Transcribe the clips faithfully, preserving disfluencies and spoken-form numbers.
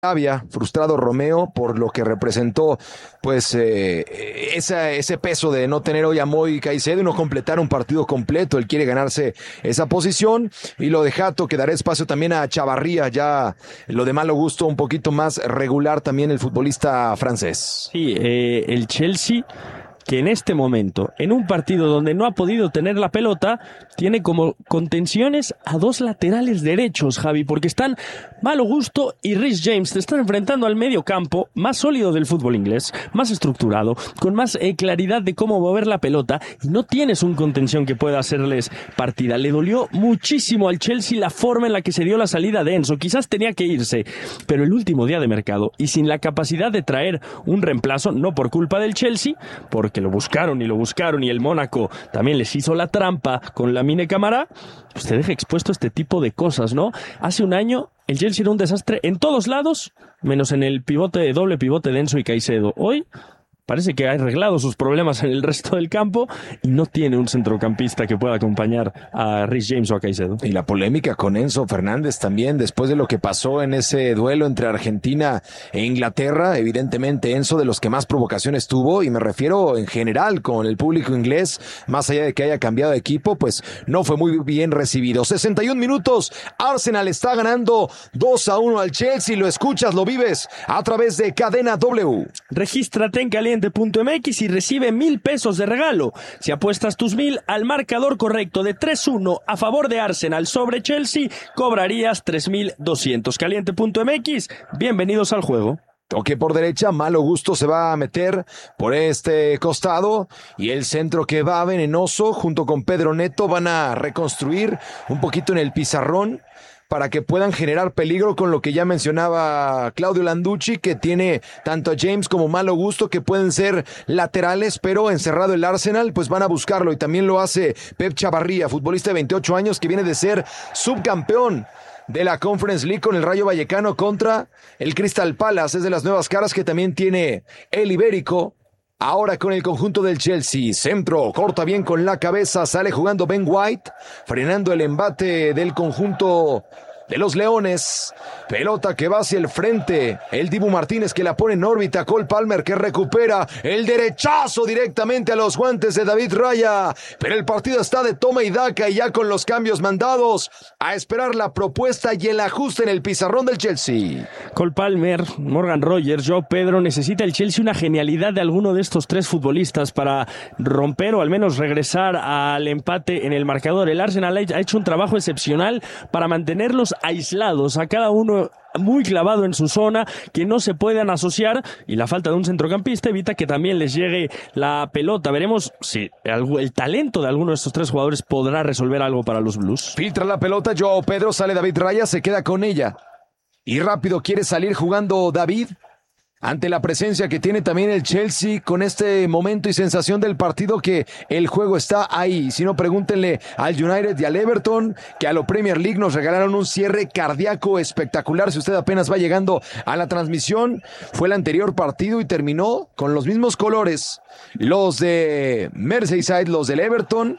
Arabia, frustrado Romeo por lo que representó pues eh, esa, ese peso de no tener hoy a Moi Caicedo y no completar un partido completo. Él quiere ganarse esa posición, y lo de Jato, que dará espacio también a Chavarría, ya lo de malo gusto un poquito más regular también el futbolista francés. Sí, eh, el Chelsea, que en este momento, en un partido donde no ha podido tener la pelota, tiene como contenciones a dos laterales derechos, Javi, porque están Malo Gusto y Reece James. Te están enfrentando al medio campo más sólido del fútbol inglés, más estructurado, con más eh, claridad de cómo mover la pelota, y no tienes un contención que pueda hacerles partida. Le dolió muchísimo al Chelsea la forma en la que se dio la salida de Enzo. Quizás tenía que irse, pero el último día de mercado y sin la capacidad de traer un reemplazo, no por culpa del Chelsea, porque lo buscaron y lo buscaron y el Mónaco también les hizo la trampa con Lamine Camara, pues te deja expuesto a este tipo de cosas, ¿no? Hace un año el Chelsea era un desastre en todos lados, menos en el pivote, doble pivote de Enzo y Caicedo. Hoy parece que ha arreglado sus problemas en el resto del campo y no tiene un centrocampista que pueda acompañar a Reece James o a Caicedo. Y la polémica con Enzo Fernández también, después de lo que pasó en ese duelo entre Argentina e Inglaterra. Evidentemente Enzo de los que más provocaciones tuvo, y me refiero en general con el público inglés, más allá de que haya cambiado de equipo, pues no fue muy bien recibido. sesenta y un minutos, Arsenal está ganando dos a uno al Chelsea. Lo escuchas, lo vives a través de Cadena W. Regístrate en caliente punto m x y recibe mil pesos de regalo si apuestas tus mil al marcador correcto de tres uno a favor de Arsenal sobre Chelsea. Cobrarías tres mil doscientos. caliente punto m x, bienvenidos al juego. Toque por derecha, Malo Gusto se va a meter por este costado, y el centro que va venenoso junto con Pedro Neto van a reconstruir un poquito en el pizarrón para que puedan generar peligro, con lo que ya mencionaba Claudio Landucci, que tiene tanto a James como Malo Gusto que pueden ser laterales, pero encerrado el Arsenal, pues van a buscarlo, y también lo hace Pep Chavarría, futbolista de veintiocho años que viene de ser subcampeón de la Conference League con el Rayo Vallecano contra el Crystal Palace. Es de las nuevas caras que también tiene el ibérico. Ahora con el conjunto del Chelsea, centro, corta bien con la cabeza, sale jugando Ben White, frenando el embate del conjunto de los Leones. Pelota que va hacia el frente, el Dibu Martínez que la pone en órbita, Cole Palmer que recupera el derechazo directamente a los guantes de David Raya, pero el partido está de toma y daca, y ya con los cambios mandados, a esperar la propuesta y el ajuste en el pizarrón del Chelsea. Cole Palmer, Morgan Rogers, Joao Pedro. Necesita el Chelsea una genialidad de alguno de estos tres futbolistas para romper o al menos regresar al empate en el marcador. El Arsenal ha hecho un trabajo excepcional para mantenerlos aislados, a cada uno muy clavado en su zona, que no se puedan asociar, y la falta de un centrocampista evita que también les llegue la pelota. Veremos si el, el talento de alguno de estos tres jugadores podrá resolver algo para los Blues. Filtra la pelota, Joao Pedro, sale David Raya, se queda con ella, y rápido quiere salir jugando David, ante la presencia que tiene también el Chelsea con este momento y sensación del partido, que el juego está ahí. Si no, pregúntenle al United y al Everton, que a lo Premier League nos regalaron un cierre cardíaco espectacular. Si usted apenas va llegando a la transmisión, fue el anterior partido y terminó con los mismos colores. Los de Merseyside, los del Everton,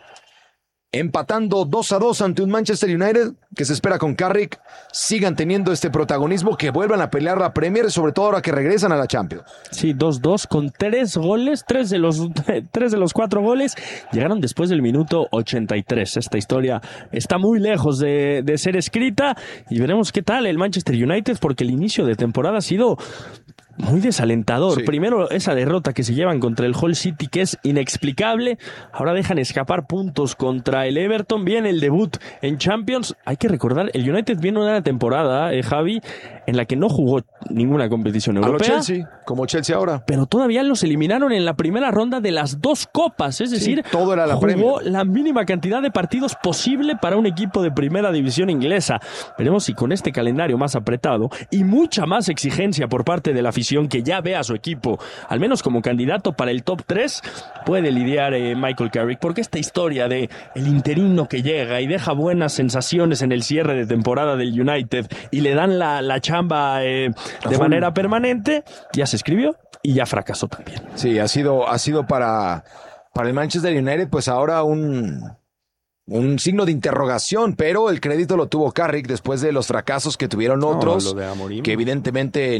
empatando dos a dos ante un Manchester United que se espera con Carrick sigan teniendo este protagonismo, que vuelvan a pelear la Premier, sobre todo ahora que regresan a la Champions. Sí, dos dos con tres goles, tres de los tres de los cuatro goles llegaron después del minuto ochenta y tres. Esta historia está muy lejos de, de ser escrita, y veremos qué tal el Manchester United, porque el inicio de temporada ha sido muy desalentador. Sí. Primero esa derrota que se llevan contra el Hull City, que es inexplicable. Ahora dejan escapar puntos contra el Everton. Viene el debut en Champions. Hay que recordar, el United viene una temporada, eh, Javi, en la que no jugó ninguna competición europea. A lo Chelsea, como Chelsea ahora. Pero todavía los eliminaron en la primera ronda de las dos copas. Es decir, sí, todo era la jugó Premier. La mínima cantidad de partidos posible para un equipo de primera división inglesa. Veremos si con este calendario más apretado y mucha más exigencia por parte de la afición, que ya ve a su equipo al menos como candidato para el top tres, puede lidiar eh, Michael Carrick, porque esta historia de el interino que llega y deja buenas sensaciones en el cierre de temporada del United y le dan la, la chamba eh, de manera permanente, ya se escribió y ya fracasó también. Sí, ha sido, ha sido para, para el Manchester United pues ahora un un signo de interrogación, pero el crédito lo tuvo Carrick después de los fracasos que tuvieron otros, no, lo de Amorim, que evidentemente